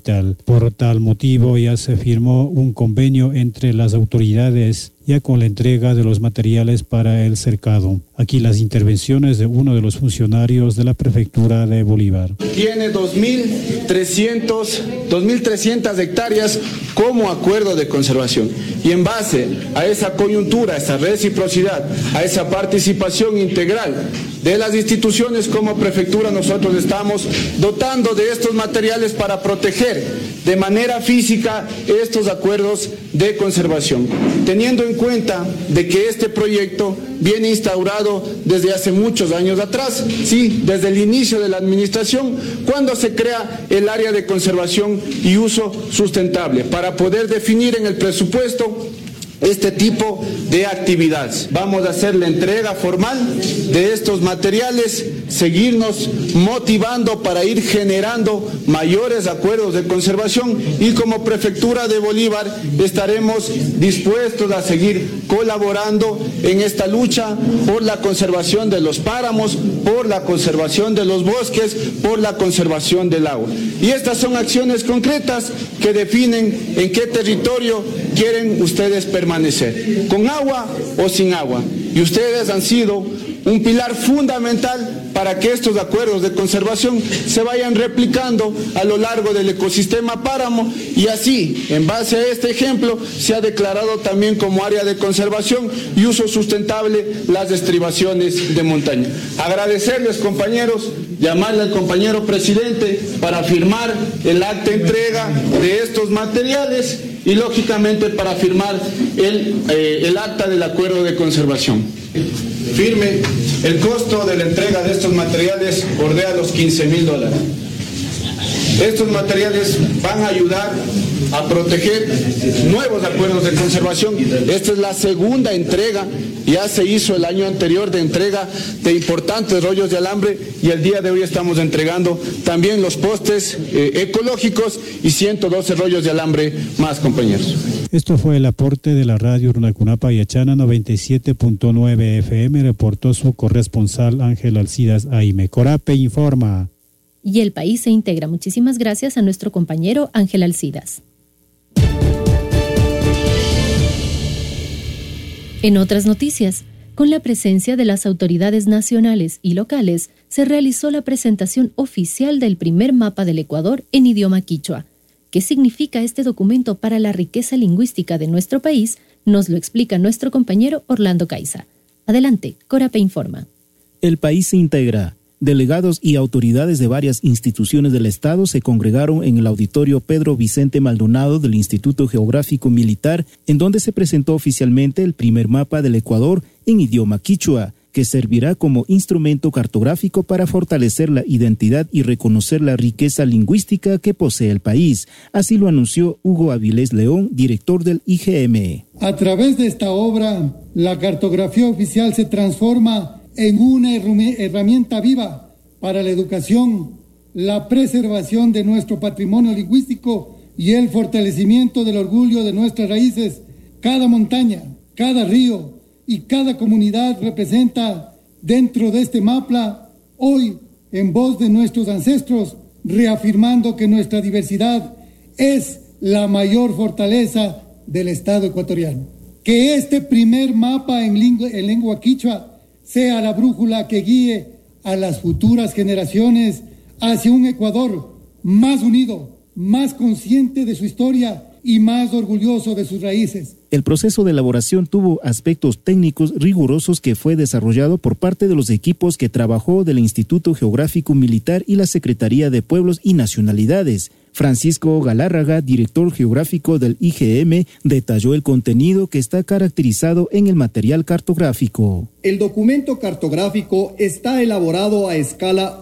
capital. Por tal motivo ya se firmó un convenio entre las autoridades ya con la entrega de los materiales para el cercado. Aquí las intervenciones de uno de los funcionarios de la prefectura de Bolívar. Tiene 2.300 hectáreas como acuerdo de conservación. Y en base a esa coyuntura, a esa reciprocidad, a esa participación integral de las instituciones como prefectura, nosotros estamos dotando de estos materiales para proteger de manera física estos acuerdos de conservación, teniendo en cuenta de que este proyecto viene instaurado desde hace muchos años atrás, sí, desde el inicio de la administración, cuando se crea el área de conservación y uso sustentable, para poder definir en el presupuesto este tipo de actividades. Vamos a hacer la entrega formal de estos materiales, seguirnos motivando para ir generando mayores acuerdos de conservación y como prefectura de Bolívar estaremos dispuestos a seguir colaborando en esta lucha por la conservación de los páramos, por la conservación de los bosques, por la conservación del agua. Y estas son acciones concretas que definen en qué territorio quieren ustedes permanecer, con agua o sin agua. Y ustedes han sido un pilar fundamental para que estos acuerdos de conservación se vayan replicando a lo largo del ecosistema páramo y así, en base a este ejemplo, se ha declarado también como área de conservación y uso sustentable las estribaciones de montaña. Agradecerles, compañeros, llamarle al compañero presidente para firmar el acta de entrega de estos materiales y lógicamente para firmar el acta del acuerdo de conservación. Firme, el costo de la entrega de estos materiales bordea los $15,000. Estos materiales van a ayudar a proteger nuevos acuerdos de conservación. Esta es la segunda entrega, ya se hizo el año anterior de entrega de importantes rollos de alambre y el día de hoy estamos entregando también los postes ecológicos y 112 rollos de alambre más, compañeros. Esto fue el aporte de la radio Runacunapa Yachana 97.9 FM, reportó su corresponsal Ángel Alcidas Aime. Corape informa. Y el país se integra. Muchísimas gracias a nuestro compañero Ángel Alcidas. En otras noticias, con la presencia de las autoridades nacionales y locales, se realizó la presentación oficial del primer mapa del Ecuador en idioma quichua. ¿Qué significa este documento para la riqueza lingüística de nuestro país? Nos lo explica nuestro compañero Orlando Caiza. Adelante, Corape informa. El país se integra. Delegados y autoridades de varias instituciones del Estado se congregaron en el auditorio Pedro Vicente Maldonado del Instituto Geográfico Militar, en donde se presentó oficialmente el primer mapa del Ecuador en idioma quichua, que servirá como instrumento cartográfico para fortalecer la identidad y reconocer la riqueza lingüística que posee el país. Así lo anunció Hugo Avilés León, director del IGM. A través de esta obra, la cartografía oficial se transforma en una herramienta viva para la educación, la preservación de nuestro patrimonio lingüístico y el fortalecimiento del orgullo de nuestras raíces. Cada montaña, cada río y cada comunidad representa dentro de este mapa, hoy en voz de nuestros ancestros, reafirmando que nuestra diversidad es la mayor fortaleza del Estado ecuatoriano. Que este primer mapa en lengua quichua sea la brújula que guíe a las futuras generaciones hacia un Ecuador más unido, más consciente de su historia y más orgulloso de sus raíces. El proceso de elaboración tuvo aspectos técnicos rigurosos que fue desarrollado por parte de los equipos que trabajó del Instituto Geográfico Militar y la Secretaría de Pueblos y Nacionalidades. Francisco Galárraga, director geográfico del IGM, detalló el contenido que está caracterizado en el material cartográfico. El documento cartográfico está elaborado a escala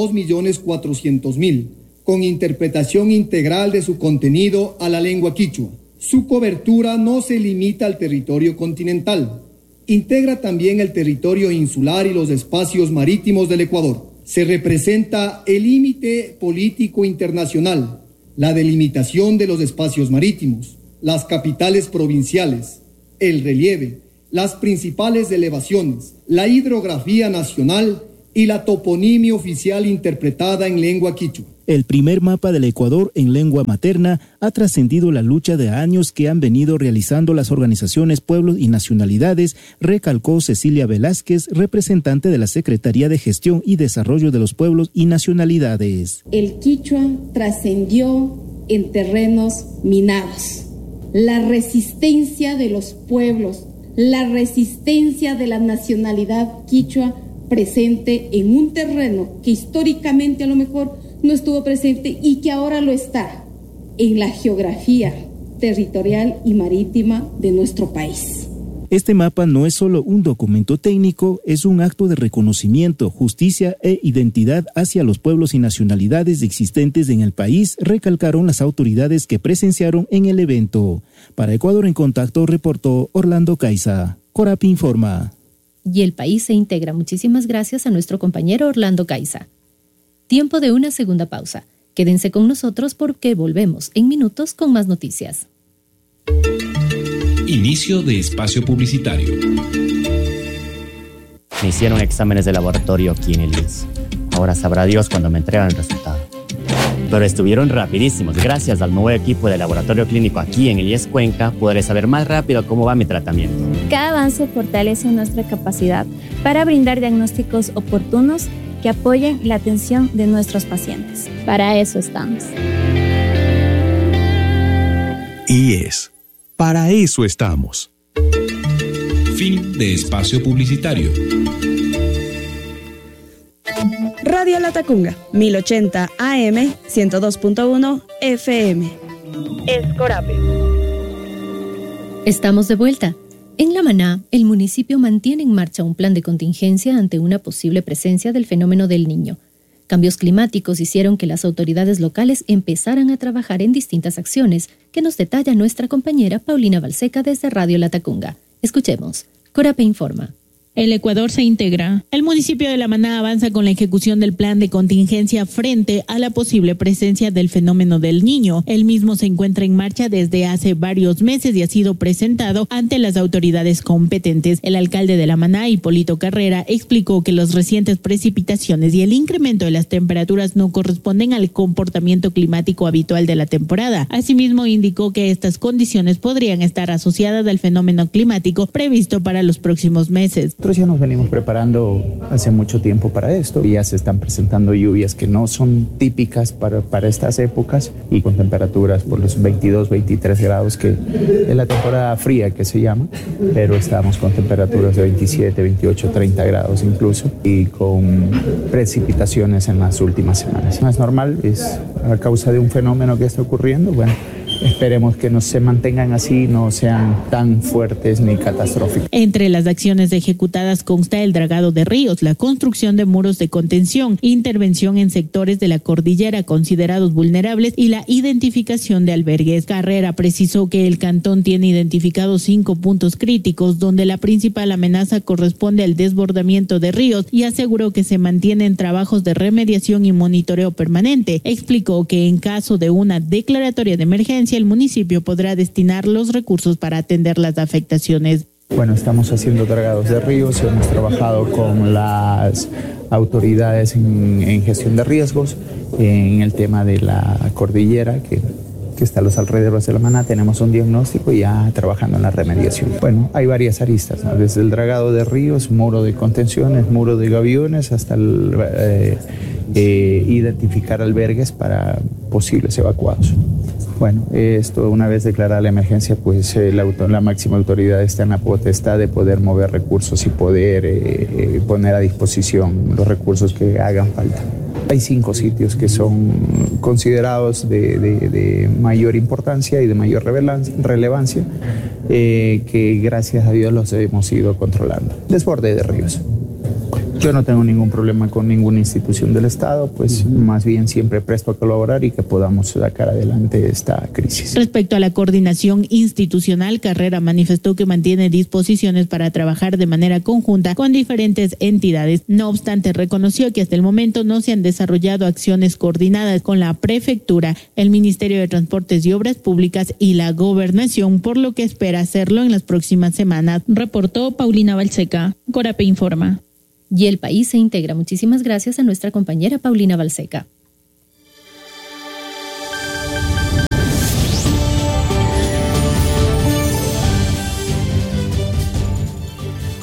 1-2.400.000, con interpretación integral de su contenido a la lengua quichua. Su cobertura no se limita al territorio continental. Integra también el territorio insular y los espacios marítimos del Ecuador. Se representa el límite político internacional, la delimitación de los espacios marítimos, las capitales provinciales, el relieve, las principales elevaciones, la hidrografía nacional y la toponimia oficial interpretada en lengua quichua. El primer mapa del Ecuador en lengua materna ha trascendido la lucha de años que han venido realizando las organizaciones Pueblos y Nacionalidades, recalcó Cecilia Velázquez, representante de la Secretaría de Gestión y Desarrollo de los Pueblos y Nacionalidades. El quichua trascendió en terrenos minados. La resistencia de los pueblos, la resistencia de la nacionalidad quichua presente en un terreno que históricamente a lo mejor no estuvo presente y que ahora lo está en la geografía territorial y marítima de nuestro país. Este mapa no es solo un documento técnico, es un acto de reconocimiento, justicia e identidad hacia los pueblos y nacionalidades existentes en el país, recalcaron las autoridades que presenciaron en el evento. Para Ecuador en Contacto, reportó Orlando Caiza. Corapi informa. Y el país se integra. Muchísimas gracias a nuestro compañero Orlando Caiza. Tiempo de una segunda pausa. Quédense con nosotros porque volvemos en minutos con más noticias. Inicio de espacio publicitario. Me hicieron exámenes de laboratorio aquí en el IES. Ahora sabrá Dios cuando me entregan el resultado. Pero estuvieron rapidísimos. Gracias al nuevo equipo de laboratorio clínico aquí en el IES Cuenca, podré saber más rápido cómo va mi tratamiento. Cada avance fortalece nuestra capacidad para brindar diagnósticos oportunos que apoyen la atención de nuestros pacientes. Para eso estamos. IES. Para eso estamos. Fin de espacio publicitario. Radio Latacunga, 1080 AM, 102.1 FM. Escorape. Estamos de vuelta. En La Maná, el municipio mantiene en marcha un plan de contingencia ante una posible presencia del fenómeno del Niño. Cambios climáticos hicieron que las autoridades locales empezaran a trabajar en distintas acciones, que nos detalla nuestra compañera Paulina Balseca desde Radio Latacunga. Escuchemos. Corape informa. El Ecuador se integra. El municipio de La Maná avanza con la ejecución del plan de contingencia frente a la posible presencia del fenómeno del Niño. El mismo se encuentra en marcha desde hace varios meses y ha sido presentado ante las autoridades competentes. El alcalde de La Maná, Hipólito Carrera, explicó que las recientes precipitaciones y el incremento de las temperaturas no corresponden al comportamiento climático habitual de la temporada. Asimismo, indicó que estas condiciones podrían estar asociadas al fenómeno climático previsto para los próximos meses. Nosotros ya nos venimos preparando hace mucho tiempo para esto. Ya se están presentando lluvias que no son típicas para estas épocas y con temperaturas por los 22, 23 grados, que es la temporada fría que se llama, pero estamos con temperaturas de 27, 28, 30 grados incluso y con precipitaciones en las últimas semanas. No es normal, es a causa de un fenómeno que está ocurriendo. Bueno, esperemos que no se mantengan así, no sean tan fuertes ni catastróficos. Entre las acciones ejecutadas consta el dragado de ríos, la construcción de muros de contención, intervención en sectores de la cordillera considerados vulnerables y la identificación de albergues. Carrera precisó que el cantón tiene identificados 5 puntos críticos donde la principal amenaza corresponde al desbordamiento de ríos y aseguró que se mantienen trabajos de remediación y monitoreo permanente. Explicó que en caso de una declaratoria de emergencia, el municipio podrá destinar los recursos para atender las afectaciones. Bueno, estamos haciendo dragados de ríos, hemos trabajado con las autoridades en gestión de riesgos, en el tema de la cordillera que está a los alrededores de La Maná, tenemos un diagnóstico y ya trabajando en la remediación. Bueno, hay varias aristas, ¿no? Desde el dragado de ríos, muro de contenciones, muro de gaviones, hasta identificar albergues para posibles evacuados. Bueno, esto una vez declarada la emergencia, pues la máxima autoridad está en la potestad de poder mover recursos y poder poner a disposición los recursos que hagan falta. Hay 5 sitios que son considerados de mayor importancia y de mayor relevancia, que gracias a Dios los hemos ido controlando. Desborde de ríos. Yo no tengo ningún problema con ninguna institución del Estado, pues más bien siempre presto a colaborar y que podamos sacar adelante esta crisis. Respecto a la coordinación institucional, Carrera manifestó que mantiene disposiciones para trabajar de manera conjunta con diferentes entidades. No obstante, reconoció que hasta el momento no se han desarrollado acciones coordinadas con la Prefectura, el Ministerio de Transportes y Obras Públicas y la Gobernación, por lo que espera hacerlo en las próximas semanas. Reportó Paulina Balseca. Corape informa. Y el país se integra. Muchísimas gracias a nuestra compañera Paulina Balseca.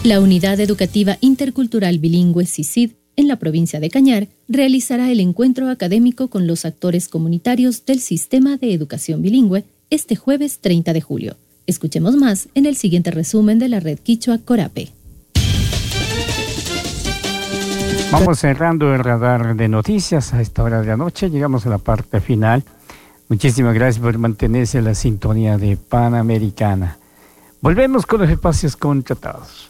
La Unidad Educativa Intercultural Bilingüe CICID, en la provincia de Cañar, realizará el encuentro académico con los actores comunitarios del Sistema de Educación Bilingüe este jueves 30 de julio. Escuchemos más en el siguiente resumen de la red Quichua Corape. Vamos cerrando el radar de noticias a esta hora de la noche. Llegamos a la parte final. Muchísimas gracias por mantenerse en la sintonía de Panamericana. Volvemos con los espacios contratados.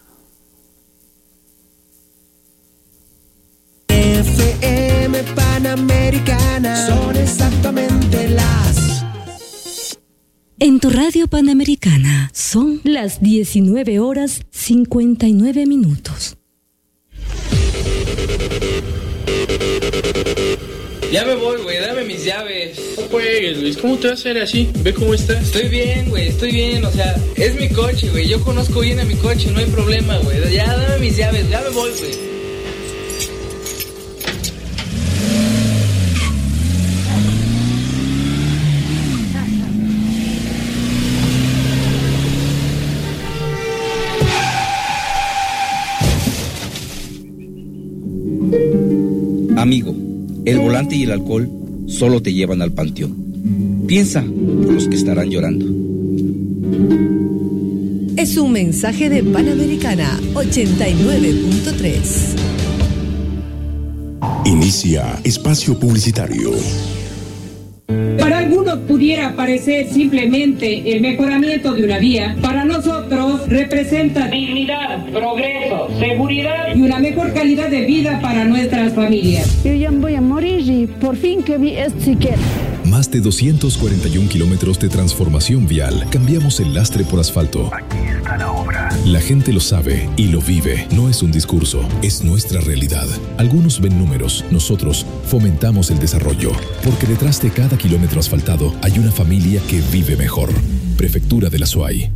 FM Panamericana son exactamente las... En tu radio Panamericana son las 19:59. Ya me voy, güey, dame mis llaves. No juegues, Luis, ¿cómo te vas a hacer así? Ve cómo está. Estoy bien, güey, estoy bien, o sea, es mi coche, güey, yo conozco bien a mi coche, no hay problema, güey. Ya dame mis llaves, ya me voy, güey. Amigo, el volante y el alcohol solo te llevan al panteón. Piensa por los que estarán llorando. Es un mensaje de Panamericana 89.3. Inicia espacio publicitario. Para algunos pudiera parecer simplemente el mejoramiento de una vía. Para nosotros representa dignidad, progreso, seguridad y una mejor calidad de vida para nuestras familias. Yo ya voy a morir y por fin que vi esto siquiera. Más de 241 kilómetros de transformación vial. Cambiamos el lastre por asfalto. Aquí está la obra. La gente lo sabe y lo vive. No es un discurso, es nuestra realidad. Algunos ven números, nosotros fomentamos el desarrollo. Porque detrás de cada kilómetro asfaltado hay una familia que vive mejor. Prefectura de la SUAY.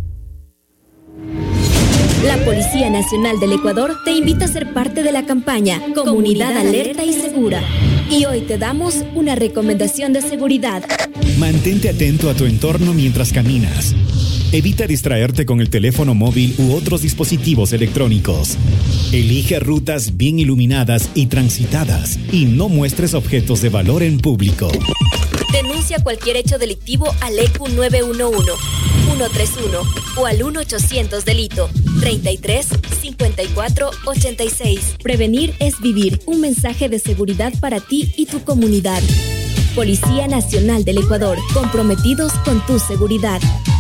La Policía Nacional del Ecuador te invita a ser parte de la campaña Comunidad Alerta y Segura. Y hoy te damos una recomendación de seguridad. Mantente atento a tu entorno mientras caminas. Evita distraerte con el teléfono móvil u otros dispositivos electrónicos. Elige rutas bien iluminadas y transitadas y no muestres objetos de valor en público. Denuncia cualquier hecho delictivo al ECU 911, 131 o al 1-800 delito 33 54 86. Prevenir es vivir. Un mensaje de seguridad para ti y tu comunidad. Policía Nacional del Ecuador, comprometidos con tu seguridad.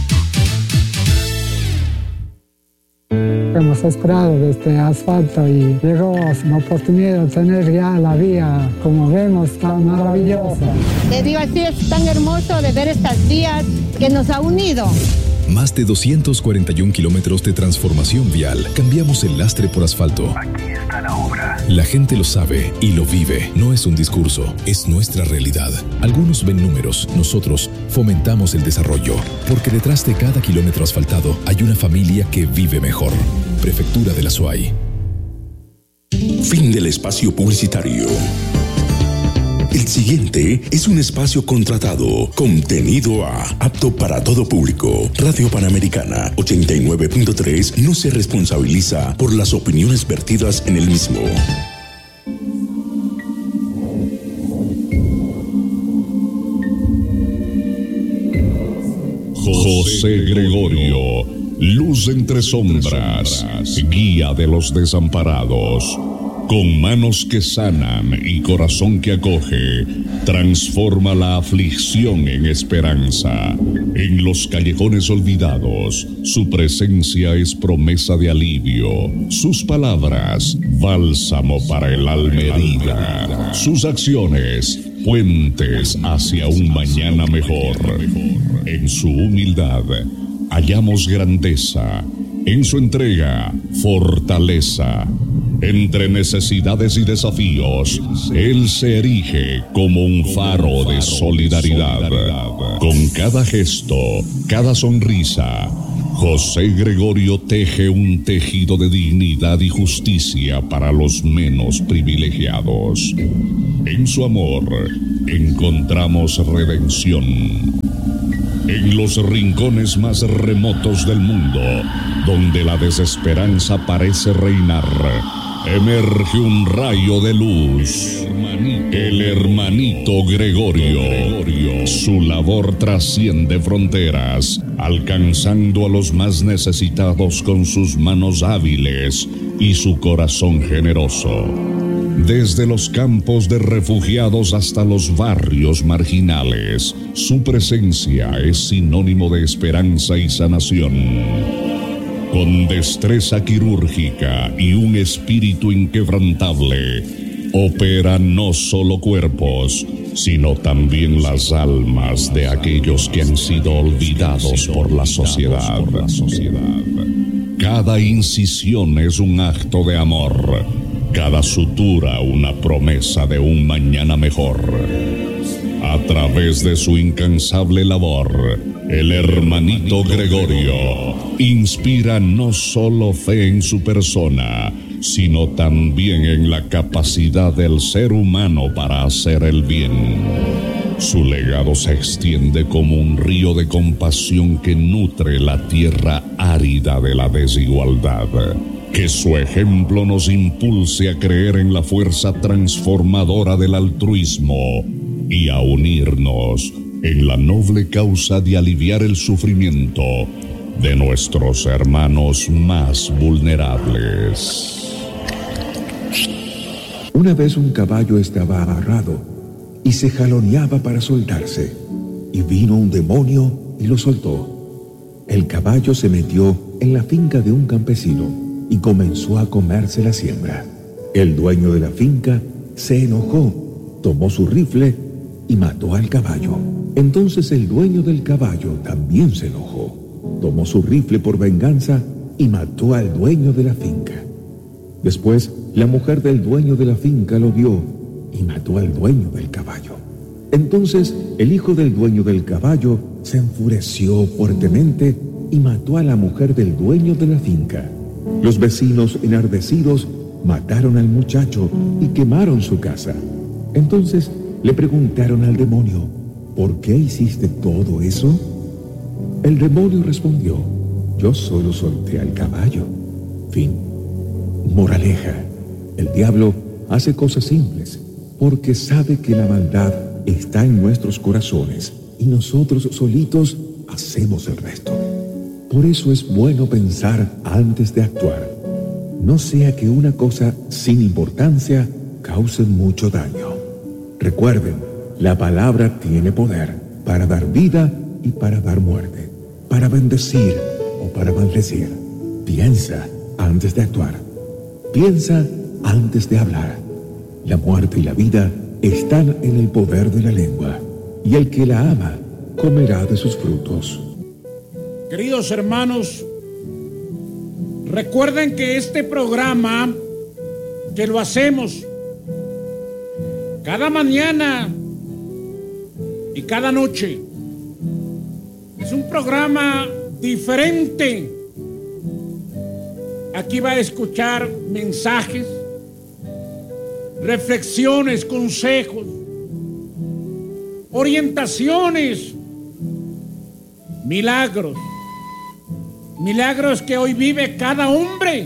Hemos esperado de este asfalto y llegó la oportunidad de tener ya la vía, como vemos, tan maravillosa. Te digo así, es tan hermoso de ver estas vías que nos ha unido. Más de 241 kilómetros de transformación vial. Cambiamos el lastre por asfalto. Aquí está la obra. La gente lo sabe y lo vive. No es un discurso, es nuestra realidad. Algunos ven números, nosotros fomentamos el desarrollo. Porque detrás de cada kilómetro asfaltado hay una familia que vive mejor. Prefectura de la SUAY. Fin del espacio publicitario. El siguiente es un espacio contratado, contenido apto para todo público. Radio Panamericana 89.3 no se responsabiliza por las opiniones vertidas en el mismo. José Gregorio, luz entre sombras, guía de los desamparados. Con manos que sanan y corazón que acoge, transforma la aflicción en esperanza. En los callejones olvidados, su presencia es promesa de alivio. Sus palabras, bálsamo para el alma herida. Sus acciones, puentes hacia un mañana mejor. En su humildad, hallamos grandeza. En su entrega, fortaleza. Entre necesidades y desafíos, él se erige como un faro de solidaridad. Con cada gesto, cada sonrisa, José Gregorio teje un tejido de dignidad y justicia para los menos privilegiados. En su amor encontramos redención. En los rincones más remotos del mundo, donde la desesperanza parece reinar, emerge un rayo de luz. El hermanito Gregorio. Su labor trasciende fronteras, alcanzando a los más necesitados con sus manos hábiles y su corazón generoso. Desde los campos de refugiados hasta los barrios marginales, su presencia es sinónimo de esperanza y sanación. Con destreza quirúrgica y un espíritu inquebrantable, opera no solo cuerpos, sino también las almas de aquellos que han sido olvidados por la sociedad. Cada incisión es un acto de amor, cada sutura una promesa de un mañana mejor. A través de su incansable labor, el hermanito Gregorio inspira no solo fe en su persona, sino también en la capacidad del ser humano para hacer el bien. Su legado se extiende como un río de compasión que nutre la tierra árida de la desigualdad. Que su ejemplo nos impulse a creer en la fuerza transformadora del altruismo y a unirnos en la noble causa de aliviar el sufrimiento de nuestros hermanos más vulnerables. Una vez un caballo estaba amarrado y se jaloneaba para soltarse, y vino un demonio y lo soltó. El caballo se metió en la finca de un campesino y comenzó a comerse la siembra. El dueño de la finca se enojó, tomó su rifle y mató al caballo. Entonces el dueño del caballo también se enojó, tomó su rifle por venganza y mató al dueño de la finca. Después, la mujer del dueño de la finca lo vio y mató al dueño del caballo. Entonces, el hijo del dueño del caballo se enfureció fuertemente y mató a la mujer del dueño de la finca. Los vecinos, enardecidos, mataron al muchacho y quemaron su casa. Entonces le preguntaron al demonio: ¿por qué hiciste todo eso? El demonio respondió: yo solo solté al caballo. Fin. Moraleja: el diablo hace cosas simples porque sabe que la maldad está en nuestros corazones y nosotros solitos hacemos el resto. Por eso es bueno pensar antes de actuar. No sea que una cosa sin importancia cause mucho daño. Recuerden, la palabra tiene poder para dar vida y para dar muerte, para bendecir o para maldecir. Piensa antes de actuar. Piensa antes de hablar. La muerte y la vida están en el poder de la lengua, y el que la ama comerá de sus frutos. Queridos hermanos, recuerden que este programa, que lo hacemos cada mañana y cada noche, es un programa diferente. Aquí va a escuchar mensajes, reflexiones, consejos, orientaciones, milagros. Milagros que hoy vive cada hombre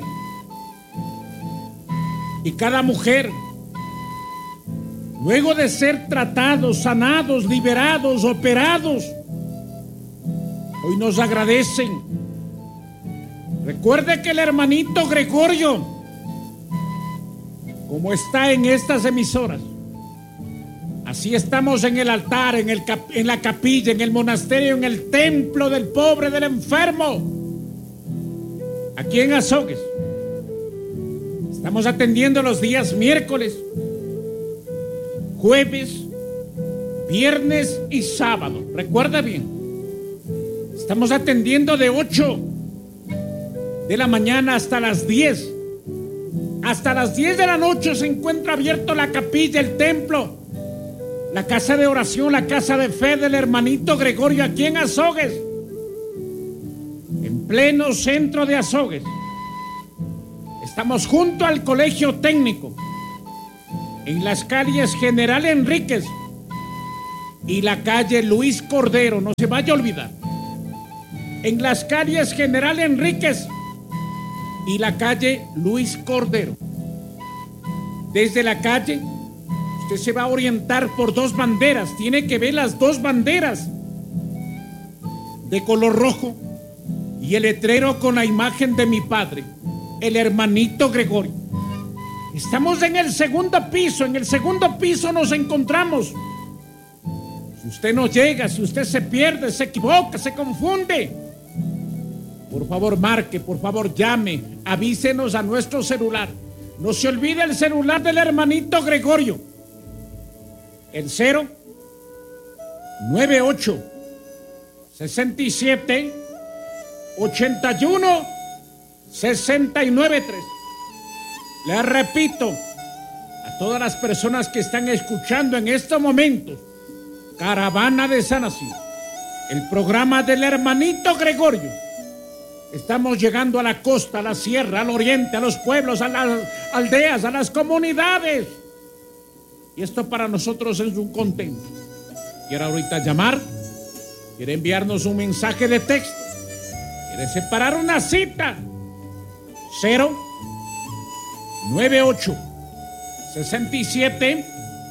y cada mujer. Luego de ser tratados, sanados, liberados, operados, hoy nos agradecen. Recuerde que el hermanito Gregorio, como está en estas emisoras, así estamos en el altar, en la capilla, en el monasterio, en el templo del pobre, del enfermo. Aquí en Azogues estamos atendiendo los días miércoles, jueves, viernes y sábado. Recuerda bien, estamos atendiendo de 8 de la mañana hasta las 10. Hasta las 10 de la noche se encuentra abierto la capilla, el templo, la casa de oración, la casa de fe del hermanito Gregorio aquí en Azogues. Pleno centro de Azogues. Estamos junto al colegio técnico, en las calles General Enríquez y la calle Luis Cordero, no se vaya a olvidar. En las calles General Enríquez y la calle Luis Cordero. Desde la calle, usted se va a orientar por dos banderas. Tiene que ver las dos banderas de color rojo y el letrero con la imagen de mi padre, el hermanito Gregorio. Estamos en el segundo piso. En el segundo piso nos encontramos. Si usted no llega, si usted se pierde, se equivoca, se confunde, por favor marque, por favor llame, avísenos a nuestro celular. No se olvide el celular del hermanito Gregorio. El 098 67 81 693. Les repito a todas las personas que están escuchando en estos momentos Caravana de Sanación, el programa del hermanito Gregorio. Estamos llegando a la costa, a la sierra, al oriente, a los pueblos, a las aldeas, a las comunidades. Y esto para nosotros es un contento. Quiere ahorita llamar, quiere enviarnos un mensaje de texto, quiere separar una cita. 098 67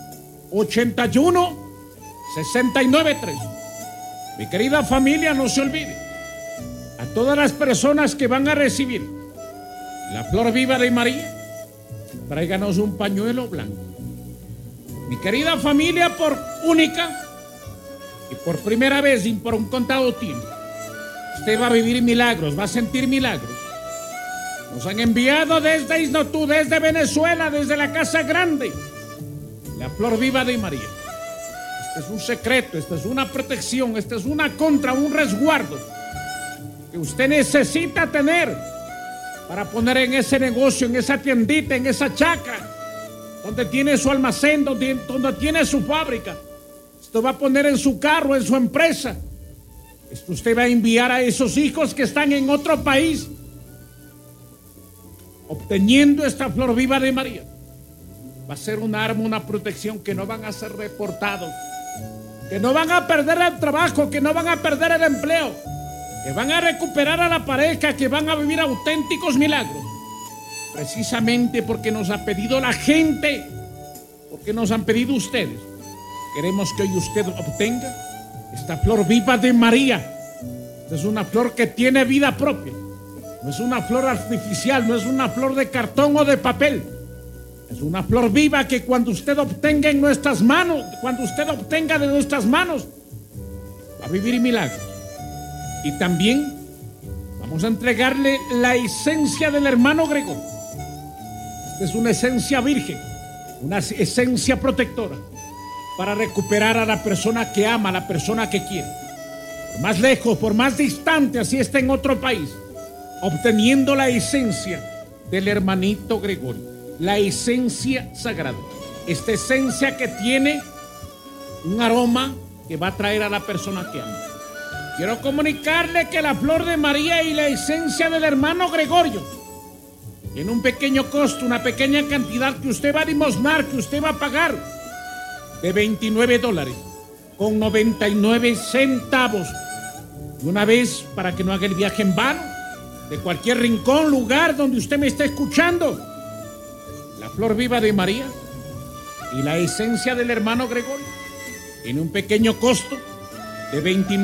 81 693. Mi querida familia, no se olvide, a todas las personas que van a recibir la flor viva de María, tráiganos un pañuelo blanco. Mi querida familia, por única y por primera vez y por un contado tiempo, usted va a vivir milagros, va a sentir milagros. Nos han enviado desde Isnotú, desde Venezuela, desde la Casa Grande, la flor viva de María. Este es un secreto, esta es una protección, esta es una contra, un resguardo que usted necesita tener para poner en ese negocio, en esa tiendita, en esa chacra, donde tiene su almacén, donde tiene su fábrica. Esto va a poner en su carro, en su empresa. Esto usted va a enviar a esos hijos que están en otro país, obteniendo esta flor viva de María. Va a ser un arma, una protección, que no van a ser reportados, que no van a perder el trabajo, que no van a perder el empleo, que van a recuperar a la pareja, que van a vivir auténticos milagros. Precisamente porque nos ha pedido la gente, porque nos han pedido ustedes. Queremos que hoy usted obtenga esta flor viva de María. Esta es una flor que tiene vida propia. No es una flor artificial, no es una flor de cartón o de papel. Es una flor viva que cuando usted obtenga en nuestras manos, cuando usted obtenga de nuestras manos, va a vivir milagros. Y también vamos a entregarle la esencia del hermano Gregorio. Esta es una esencia virgen, una esencia protectora, para recuperar a la persona que ama, a la persona que quiere. Por más lejos, por más distante, así está en otro país, obteniendo la esencia del hermanito Gregorio, la esencia sagrada. Esta esencia que tiene un aroma que va a atraer a la persona que ama. Quiero comunicarle que la flor de María y la esencia del hermano Gregorio tiene un pequeño costo, una pequeña cantidad que usted va a limosnar, que usted va a pagar, de $29.99. De una vez, para que no haga el viaje en vano, de cualquier rincón, lugar donde usted me esté escuchando, la flor viva de María y la esencia del hermano Gregorio tiene un pequeño costo de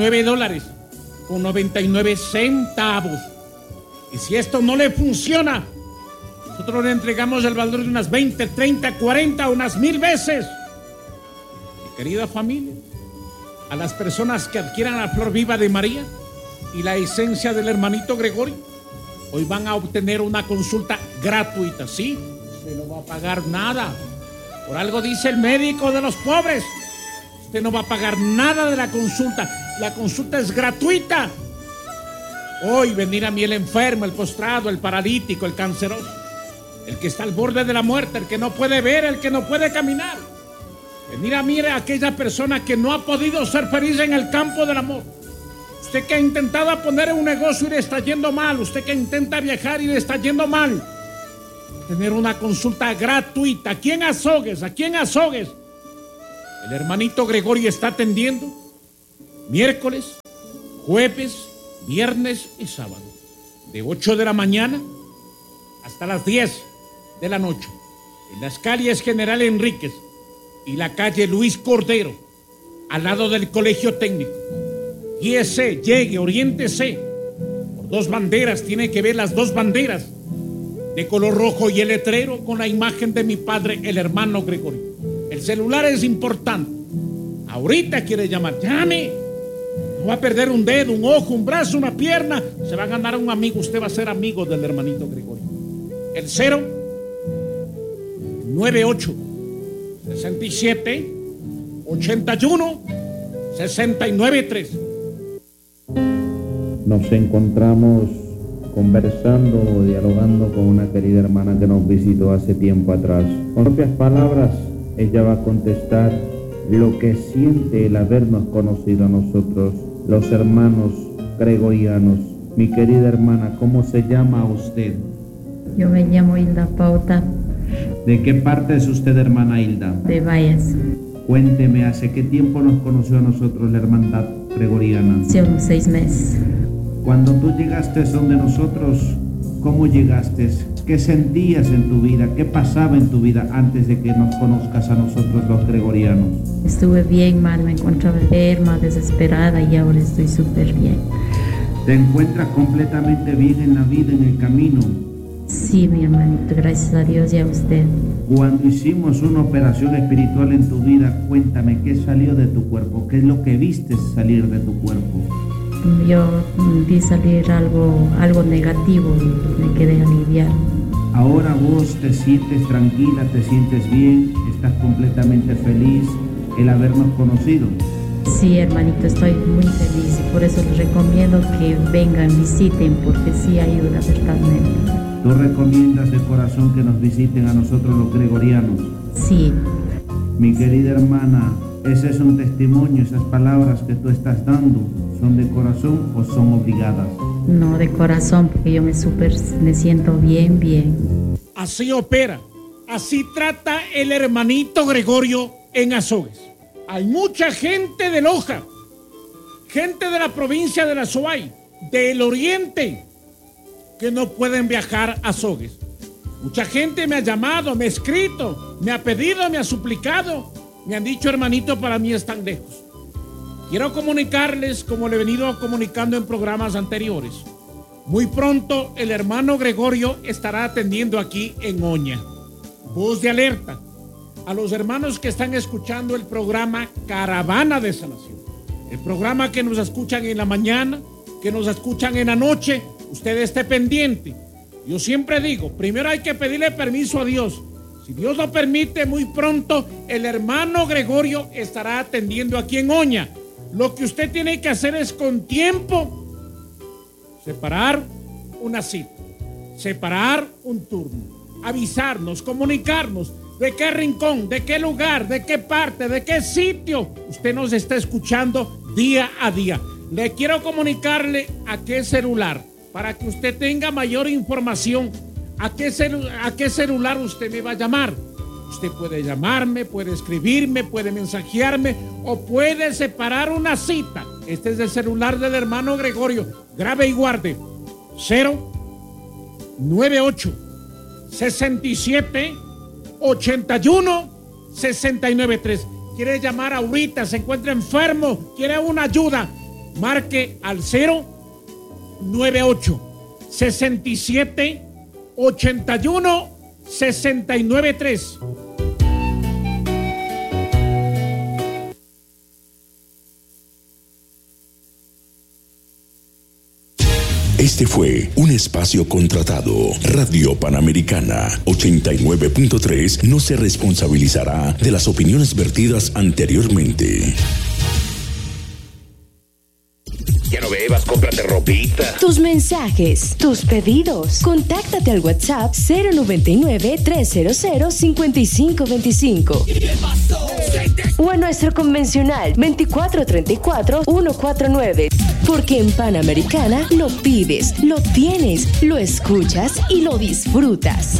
$29.99. Y si esto no le funciona, nosotros le entregamos el valor de unas 20, 30, 40, unas 1000 veces. Mi querida familia, a las personas que adquieran la flor viva de María y la esencia del hermanito Gregorio, hoy van a obtener una consulta gratuita. Sí, usted no va a pagar nada. Por algo dice el médico de los pobres: usted no va a pagar nada de la consulta. La consulta es gratuita. Hoy venir a mí el enfermo, el postrado, el paralítico, el canceroso, el que está al borde de la muerte, el que no puede ver, el que no puede caminar. Venir a mí a aquella persona que no ha podido ser feliz en el campo del amor. Usted que ha intentado poner un negocio y le está yendo mal. Usted que intenta viajar y le está yendo mal. Tener una consulta gratuita. Aquí en Azogues, El hermanito Gregorio está atendiendo miércoles, jueves, viernes y sábado, de 8 de la mañana hasta las 10 de la noche, en las calles General Enríquez y la calle Luis Cordero, al lado del Colegio Técnico. Guíese, llegue, oriéntese. Por 2 banderas, tiene que ver las 2 banderas de color rojo y el letrero con la imagen de mi padre, el hermano Gregorio. El celular es importante. Ahorita quiere llamar, llame. No va a perder un dedo, un ojo, un brazo, una pierna. Se va a ganar un amigo. Usted va a ser amigo del hermanito Gregorio. El 098 67 81 693. Nos encontramos conversando o dialogando con una querida hermana que nos visitó hace tiempo atrás. Con propias palabras, ella va a contestar lo que siente el habernos conocido a nosotros, los hermanos gregorianos. Mi querida hermana, ¿cómo se llama usted? Yo me llamo Hilda Pauta. ¿De qué parte es usted, hermana Hilda? De Valles. Cuénteme, ¿hace qué tiempo nos conoció a nosotros la hermandad gregoriana? Hace unos 6 meses. Cuando tú llegaste donde nosotros, ¿cómo llegaste? ¿Qué sentías en tu vida? ¿Qué pasaba en tu vida antes de que nos conozcas a nosotros los gregorianos? Estuve bien mal, me encontraba enferma, desesperada y ahora estoy súper bien. ¿Te encuentras completamente bien en la vida, en el camino? Sí, mi hermanito, gracias a Dios y a usted. Cuando hicimos una operación espiritual en tu vida, cuéntame, ¿qué salió de tu cuerpo? ¿Qué es lo que viste salir de tu cuerpo? Yo vi salir algo negativo y me quedé aliviada. Ahora vos te sientes tranquila, te sientes bien, estás completamente feliz el habernos conocido. Sí, hermanito, estoy muy feliz y por eso les recomiendo que vengan, visiten, porque sí ayuda totalmente. ¿Tú recomiendas de corazón que nos visiten a nosotros los gregorianos? Sí. Mi querida hermana, ese es un testimonio, esas palabras que tú estás dando, ¿son de corazón o son obligadas? No, de corazón, porque yo me siento bien, bien. Así opera, así trata el hermanito Gregorio en Azogues. Hay mucha gente de Loja, gente de la provincia de la Azoay, del oriente, que no pueden viajar a Azogues. Mucha gente me ha llamado, me ha escrito, me ha pedido, me ha suplicado, me han dicho, hermanito, para mí están lejos. Quiero comunicarles, como le he venido comunicando en programas anteriores, muy pronto el hermano Gregorio estará atendiendo aquí en Oña. Voz de alerta a los hermanos que están escuchando el programa Caravana de Sanación, el programa que nos escuchan en la mañana, que nos escuchan en la noche. Usted esté pendiente. Yo siempre digo, primero hay que pedirle permiso a Dios. Si Dios lo permite, muy pronto el hermano Gregorio estará atendiendo aquí en Oña. Lo que usted tiene que hacer es con tiempo separar una cita, separar un turno, avisarnos, comunicarnos de qué rincón, de qué lugar, de qué parte, de qué sitio usted nos está escuchando día a día. Le quiero comunicarle a qué celular, para que usted tenga mayor información, a qué celular usted me va a llamar. Usted puede llamarme, puede escribirme, puede mensajearme o puede separar una cita. Este es el celular del hermano Gregorio. Grabe y guarde. 098 67 81 693. Quiere llamar ahorita, se encuentra enfermo, quiere una ayuda. Marque al 098 67 81 693. Este fue un espacio contratado. Radio Panamericana 89.3 no se responsabilizará de las opiniones vertidas anteriormente. Ya no bebas, cómprate ropita. Tus mensajes, tus pedidos. Contáctate al WhatsApp 099-300-5525. O a nuestro convencional 2434-149. Porque en Panamericana lo pides, lo tienes, lo escuchas y lo disfrutas.